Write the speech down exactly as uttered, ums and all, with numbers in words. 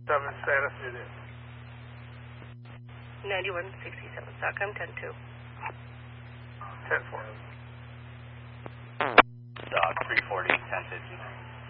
Seven status. It is. ninety-one sixty-seven, SOCOM ten two. ten four. Doc three forty, ten fifty.